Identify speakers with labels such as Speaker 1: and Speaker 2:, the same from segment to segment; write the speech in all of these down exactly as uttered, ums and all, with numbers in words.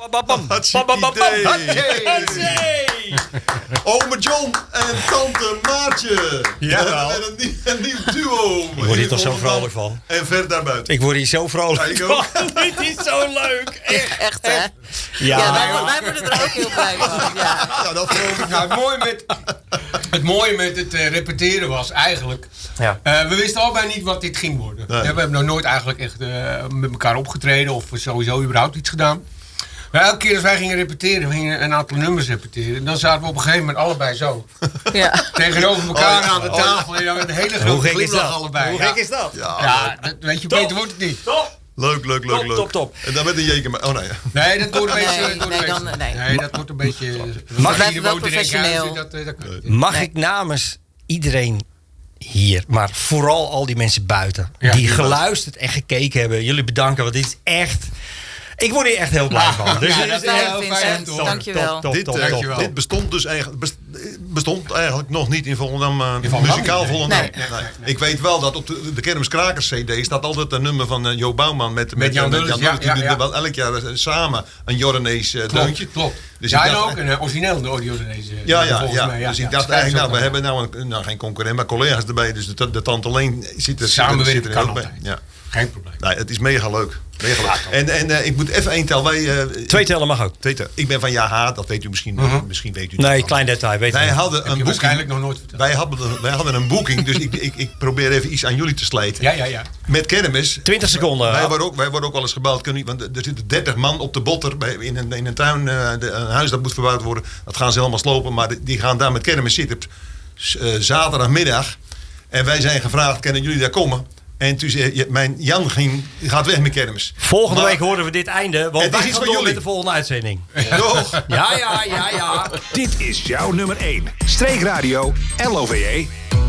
Speaker 1: Ome John en tante Maartje.
Speaker 2: Ja,
Speaker 1: en een, een nieuw duo.
Speaker 2: Ik word hier toch zo vrolijk van.
Speaker 1: En ver daarbuiten.
Speaker 2: Ik word hier zo vrolijk
Speaker 1: ja, ik
Speaker 2: van. Dit is zo leuk. Echt,
Speaker 3: echt hè? Ja,
Speaker 2: ja
Speaker 3: wij, wij worden er ook heel blij van. Ja,
Speaker 1: ja dat geloof ik.
Speaker 4: Nou, het mooie met het, mooie met het uh, repeteren was eigenlijk...
Speaker 2: Ja.
Speaker 4: Uh, we wisten allebei niet wat dit ging worden.
Speaker 1: Nee.
Speaker 4: Ja, we hebben nog nooit eigenlijk echt uh, met elkaar opgetreden of sowieso überhaupt iets gedaan. Maar elke keer als wij gingen repeteren, we gingen een aantal nummers repeteren. Dan zaten we op een gegeven moment allebei zo.
Speaker 3: ja.
Speaker 4: Tegenover elkaar
Speaker 1: Oh, ja.
Speaker 4: aan de tafel. En dan met een hele grote glimlach allebei.
Speaker 2: Hoe
Speaker 4: ja.
Speaker 2: gek is dat?
Speaker 1: Ja,
Speaker 4: Ja, dat, weet je,
Speaker 2: Top.
Speaker 4: beter wordt het niet.
Speaker 2: Top.
Speaker 1: leuk, leuk, leuk,
Speaker 2: Top,
Speaker 1: leuk.
Speaker 2: top, top.
Speaker 1: En dan met een jeker. Oh nee.
Speaker 4: Nee, dat wordt een
Speaker 3: Nee,
Speaker 4: beetje... dat wordt
Speaker 3: nee,
Speaker 4: een beetje-
Speaker 3: dan- nee.
Speaker 4: nee, dat wordt een beetje...
Speaker 2: Mag
Speaker 3: blijft
Speaker 4: hier
Speaker 3: wel
Speaker 4: woont in Enkhuizen,
Speaker 3: professioneel.
Speaker 4: Dat, eh, dat kan niet.
Speaker 2: Mag
Speaker 3: Nee.
Speaker 2: ik namens iedereen hier, maar vooral al die mensen buiten...
Speaker 4: Ja,
Speaker 2: die
Speaker 4: die
Speaker 2: geluisterd en gekeken hebben... jullie bedanken, want dit is echt... Ik word hier echt heel blij van. Dus
Speaker 4: Ja,
Speaker 2: dit
Speaker 4: dat
Speaker 2: is
Speaker 4: is
Speaker 2: echt
Speaker 4: heel
Speaker 3: Vincent,
Speaker 4: fijn, toch?
Speaker 3: dankjewel.
Speaker 2: top, top,
Speaker 1: Dit,
Speaker 2: top,
Speaker 1: eh,
Speaker 2: top,
Speaker 4: dankjewel.
Speaker 2: top.
Speaker 1: dit bestond dus eigenlijk, best- bestond eigenlijk nog niet in Volendam, uh,
Speaker 4: Volendam
Speaker 1: muzikaal
Speaker 4: niet, nee.
Speaker 1: Volendam.
Speaker 3: Nee.
Speaker 4: Nee, nee, nee.
Speaker 1: Ik weet wel dat op de, de Kermis Krakers C D staat altijd een nummer van uh, Jo Bouwman met, met,
Speaker 4: Jan
Speaker 1: met
Speaker 4: Dulles,
Speaker 1: Jan Dulles.
Speaker 4: ja,
Speaker 1: Die
Speaker 4: ja,
Speaker 1: doen
Speaker 4: ja.
Speaker 1: wel elk jaar uh, samen een Jordanees uh,
Speaker 4: Klopt,
Speaker 1: deuntje.
Speaker 4: klopt.
Speaker 1: Dus
Speaker 4: Ja,
Speaker 1: ik
Speaker 4: en
Speaker 1: dacht-
Speaker 4: ook een uh, origineel de Audiodanese.
Speaker 1: Ja, ja,
Speaker 4: volgens
Speaker 1: ja.
Speaker 4: mij. Ja,
Speaker 1: dus
Speaker 4: ja,
Speaker 1: ik dacht
Speaker 4: schrijft
Speaker 1: eigenlijk, nou,
Speaker 4: ze
Speaker 1: we
Speaker 4: ook
Speaker 1: hebben nou, een, nou geen concurrent, maar collega's erbij. Dus de, de tante Leen zit er,
Speaker 4: Samenwerken
Speaker 1: zit er, zit er
Speaker 4: kan
Speaker 1: ook bij.
Speaker 4: altijd.
Speaker 1: Ja.
Speaker 4: Geen probleem.
Speaker 1: Nee, het is mega leuk. Mega leuk. En, en uh, ik moet even één tel. Wij, uh,
Speaker 2: Twee tellen mag ook.
Speaker 1: Twee tel. Ik ben van Ja Ha, dat weet u misschien.
Speaker 4: Mhm.
Speaker 1: Misschien weet u het
Speaker 2: Nee,
Speaker 1: wel.
Speaker 2: klein detail. Weet
Speaker 1: Wij
Speaker 2: je.
Speaker 1: hadden
Speaker 4: Heb
Speaker 1: een
Speaker 4: je waarschijnlijk
Speaker 1: boeking.
Speaker 4: nog nooit verteld.
Speaker 1: Wij hadden, wij hadden een boeking, dus ik, ik, ik probeer even iets aan jullie te slijten.
Speaker 4: Ja, ja, ja.
Speaker 1: Met kermis.
Speaker 2: twintig seconden.
Speaker 1: Wij worden ook, wij worden ook wel eens gebeld. Kunnen niet, want er zitten dertig man op de botter bij, in, een, in een tuin. Uh, de, een huis dat moet verbouwd worden. Dat gaan ze helemaal slopen. Maar die, die gaan daar met kermis zitten. Uh, zaterdagmiddag. En wij zijn gevraagd, kunnen jullie daar komen? En toen zei je, mijn Jan ging, gaat weg met kermis.
Speaker 2: Volgende
Speaker 1: Maar-
Speaker 2: week horen we dit einde. Want
Speaker 1: Het is
Speaker 2: wij
Speaker 1: iets
Speaker 2: gaan
Speaker 1: voor
Speaker 2: door
Speaker 1: jullie.
Speaker 2: met de volgende uitzending.
Speaker 1: Toch?
Speaker 2: Ja, ja, ja, ja.
Speaker 5: Dit is jouw nummer één. Streekradio L O V E.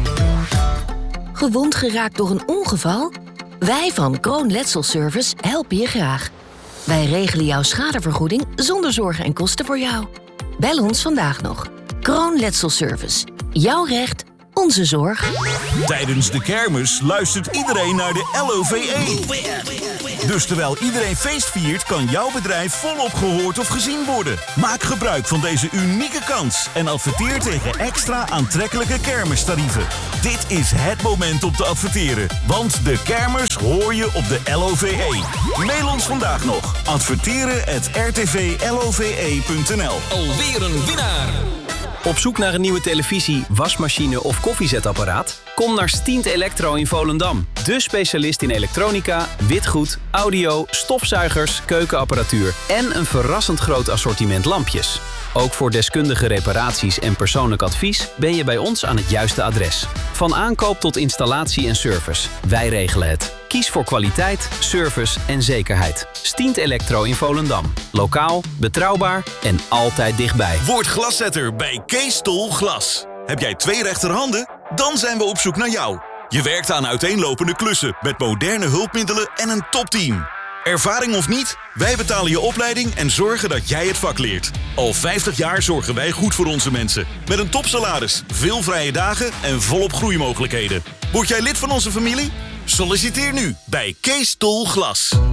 Speaker 6: Gewond geraakt door een ongeval? Wij van Kroon Letselservice helpen je graag. Wij regelen jouw schadevergoeding zonder zorgen en kosten voor jou. Bel ons vandaag nog. Kroon Letselservice. Jouw recht, onze zorg.
Speaker 7: Tijdens de kermis luistert iedereen naar de L O V E. Dus terwijl iedereen feest viert, kan jouw bedrijf volop gehoord of gezien worden. Maak gebruik van deze unieke kans en adverteer tegen extra aantrekkelijke kermistarieven. Dit is het moment om te adverteren, want de kermis hoor je op de L O V E. Mail ons vandaag nog. Adverteren at r t v l o v e punt n l.
Speaker 8: Alweer een winnaar. Op zoek naar een nieuwe televisie, wasmachine of koffiezetapparaat? Kom naar Stient Electro in Volendam. De specialist in elektronica, witgoed, audio, stofzuigers, keukenapparatuur en een verrassend groot assortiment lampjes. Ook voor deskundige reparaties en persoonlijk advies ben je bij ons aan het juiste adres. Van aankoop tot installatie en service. Wij regelen het. Kies voor kwaliteit, service en zekerheid. Stient Electro in Volendam. Lokaal, betrouwbaar en altijd dichtbij.
Speaker 7: Word glaszetter bij Kees Tol Glas. Heb jij twee rechterhanden? Dan zijn we op zoek naar jou. Je werkt aan uiteenlopende klussen met moderne hulpmiddelen en een topteam. Ervaring of niet? Wij betalen je opleiding en zorgen dat jij het vak leert. Al vijftig jaar zorgen wij goed voor onze mensen. Met een topsalaris, veel vrije dagen en volop groeimogelijkheden. Word jij lid van onze familie? Solliciteer nu bij Kees Tol Glas.